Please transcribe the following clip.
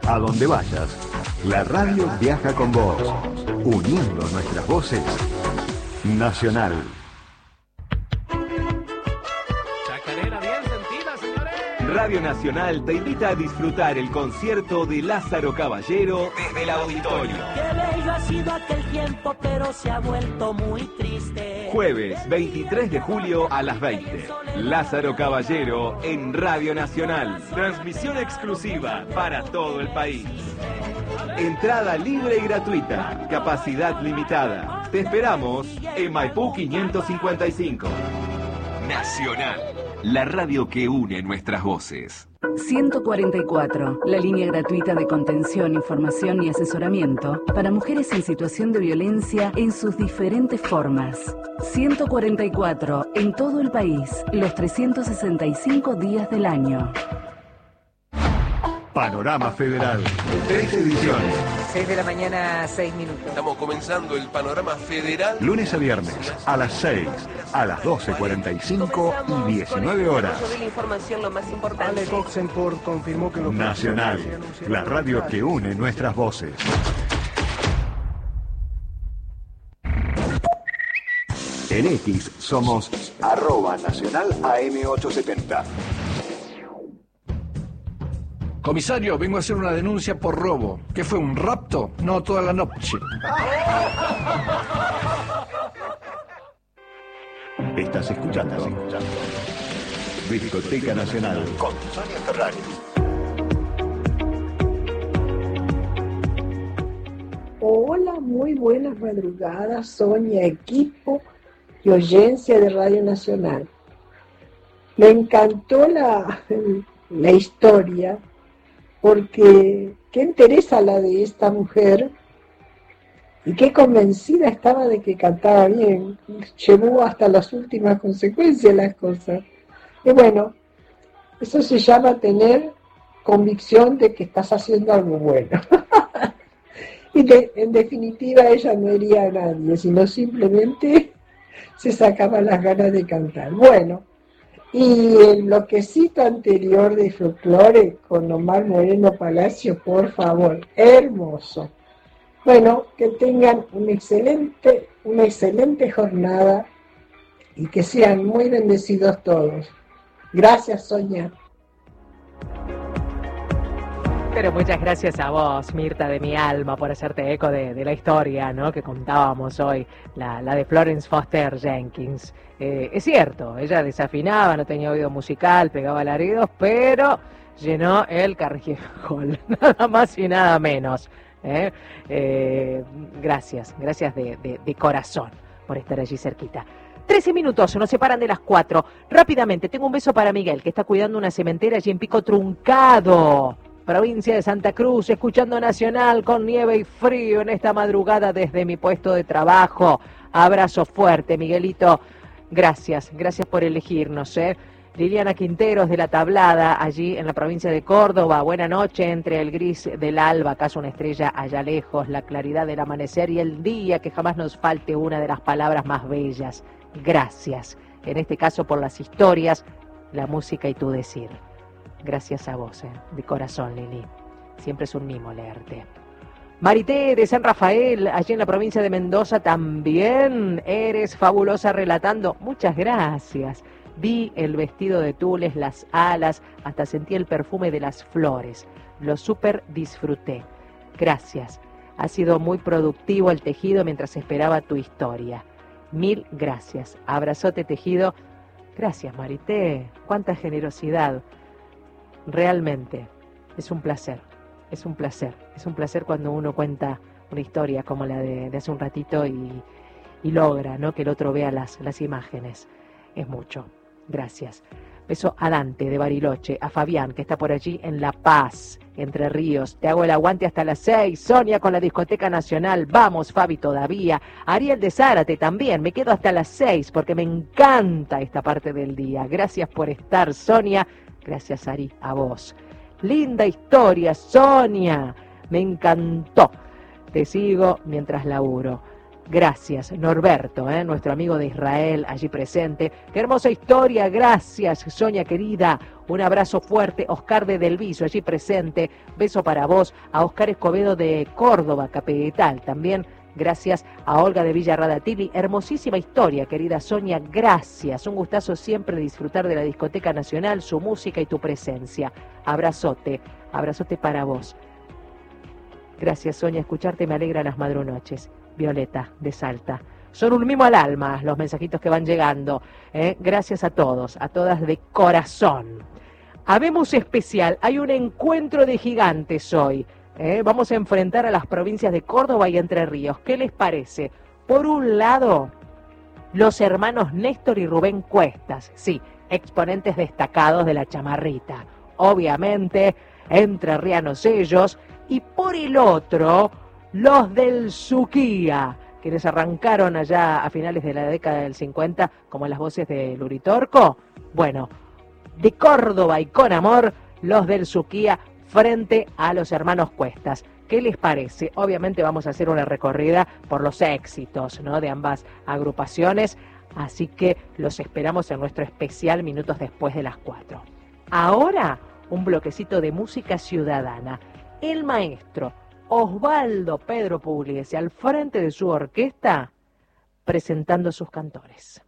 A donde vayas, la radio viaja con vos, uniendo nuestras voces. Nacional. Chacarera bien sentida, señores. Radio Nacional te invita a disfrutar el concierto de Lázaro Caballero desde el auditorio. Qué bello ha sido aquel tiempo, pero se ha vuelto muy triste. Jueves 23 de julio a las 20. Lázaro Caballero en Radio Nacional. Transmisión exclusiva para todo el país. Entrada libre y gratuita. Capacidad limitada. Te esperamos en Maipú 555. Nacional. La radio que une nuestras voces. 144, la línea gratuita de contención, información y asesoramiento para mujeres en situación de violencia en sus diferentes formas. 144, en todo el país, los 365 días del año. Panorama Federal. 3 ediciones. 6 de la mañana, 6 minutos. Estamos comenzando el Panorama Federal. Lunes a viernes, a las 6, a las 12:45 y 19 horas. Yo vi la información, lo más importante. Ale Oxenford confirmó que Nacional, la radio que une nuestras voces. En X somos @Nacional AM870. Comisario, vengo a hacer una denuncia por robo. ¿Qué fue, un rapto? No, toda la noche. Estás escuchando. Discoteca Nacional con Sonia Ferrari. Hola, muy buenas madrugadas, Sonia, equipo y oyencia de Radio Nacional. Me encantó la historia, porque qué interesa la de esta mujer y qué convencida estaba de que cantaba bien. Llevó hasta las últimas consecuencias las cosas. Y bueno, eso se llama tener convicción de que estás haciendo algo bueno. Y en definitiva ella no hería a nadie, sino simplemente se sacaba las ganas de cantar. Bueno, y el bloquecito anterior de folclore con Omar Moreno Palacio, por favor, hermoso. Bueno, que tengan una excelente jornada y que sean muy bendecidos todos. Gracias, Sonia. Pero muchas gracias a vos, Mirta de mi alma, por hacerte eco de la historia, ¿no?, que contábamos hoy, la de Florence Foster Jenkins. Es cierto, ella desafinaba, no tenía oído musical, pegaba alaridos, pero llenó el Carnegie Hall, nada más y nada menos. Gracias de corazón por estar allí cerquita. 13 minutos, nos separan de las 4. Rápidamente, tengo un beso para Miguel, que está cuidando una cementera allí en Pico Truncado, provincia de Santa Cruz, escuchando Nacional con nieve y frío en esta madrugada desde mi puesto de trabajo. Abrazo fuerte, Miguelito. Gracias por elegirnos, Liliana Quinteros de La Tablada, allí en la provincia de Córdoba. Buena noche, entre el gris del alba, acaso una estrella allá lejos, la claridad del amanecer y el día, que jamás nos falte una de las palabras más bellas. Gracias, en este caso por las historias, la música y tu decir. Gracias a vos, de corazón, Lili. Siempre es un mimo leerte. Marité de San Rafael, allí en la provincia de Mendoza, también eres fabulosa relatando. Muchas gracias. Vi el vestido de tules, las alas, hasta sentí el perfume de las flores. Lo súper disfruté. Gracias. Ha sido muy productivo el tejido mientras esperaba tu historia. Mil gracias. Abrazote tejido. Gracias, Marité. Cuánta generosidad. Realmente es un placer. Es un placer cuando uno cuenta una historia como la de hace un ratito y logra, ¿no?, que el otro vea las imágenes. Es mucho. Gracias. Beso a Dante de Bariloche, a Fabián, que está por allí en La Paz, Entre Ríos. Te hago el aguante hasta las 6. Sonia con la Discoteca Nacional. Vamos, Fabi, todavía. Ariel de Zárate también. Me quedo hasta las 6 porque me encanta esta parte del día. Gracias por estar, Sonia. Gracias, Ari, a vos. Linda historia, Sonia. Me encantó. Te sigo mientras laburo. Gracias, Norberto, nuestro amigo de Israel allí presente. Qué hermosa historia, gracias, Sonia querida. Un abrazo fuerte, Oscar de Delviso allí presente. Beso para vos, a Oscar Escobedo de Córdoba, capital. También gracias a Olga de Villarradatili. Hermosísima historia, querida Sonia, gracias. Un gustazo siempre disfrutar de la Discoteca Nacional, su música y tu presencia. Abrazote, abrazote para vos. Gracias, Sonia, escucharte me alegra las madrunoches. Violeta, de Salta. Son un mimo al alma los mensajitos que van llegando. Gracias a todos, a todas de corazón. Habemos especial, hay un encuentro de gigantes hoy. Vamos a enfrentar a las provincias de Córdoba y Entre Ríos. ¿Qué les parece? Por un lado, los hermanos Néstor y Rubén Cuestas, sí, exponentes destacados de la chamarrita. Obviamente, entrerrianos ellos. Y por el otro, los del Suquía, quienes arrancaron allá a finales de la década del 50 como las voces de Luritorco. Bueno, de Córdoba y con amor, los del Suquía frente a los hermanos Cuestas. ¿Qué les parece? Obviamente vamos a hacer una recorrida por los éxitos, ¿no?, de ambas agrupaciones, así que los esperamos en nuestro especial minutos después de las 4. Ahora, un bloquecito de música ciudadana. El maestro Osvaldo Pedro Pugliese al frente de su orquesta presentando sus cantores.